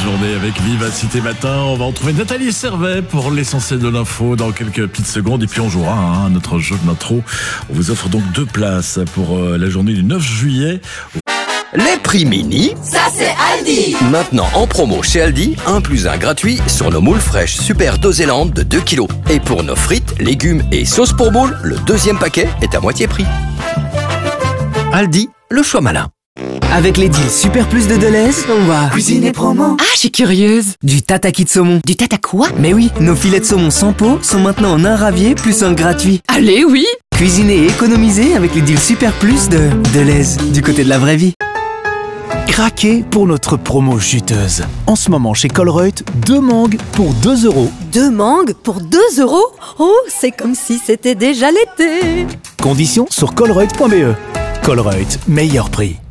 journée avec Vivacité Matin. On va retrouver Nathalie Servet pour l'essentiel de l'info dans quelques petites secondes. Et puis on jouera à notre jeu d'intro. On vous offre donc 2 places pour la journée du 9 juillet. Les prix mini, ça c'est Aldi. maintenant en promo chez Aldi, 1 + 1 gratuit sur nos moules fraîches Super Doséland de 2 kg. Et pour nos frites, légumes et sauces pour moules, le 2e paquet est à moitié prix. Aldi, le choix malin. Avec les deals Super Plus de Deleuze, on va cuisiner promo. Ah, je suis curieuse. Du tataki de saumon. Du tata quoi? Mais oui, nos filets de saumon sans peau sont maintenant en 1 ravier plus 1 gratuit. Allez, oui. Cuisiner et économiser avec les deals Super Plus de Deleuze, du côté de la vraie vie. Craquez pour notre promo juteuse. En ce moment chez Colruyt, 2 mangues pour 2 €. 2 mangues pour 2 €? Oh, c'est comme si c'était déjà l'été. Conditions sur colruyt.be. Colruyt, meilleur prix.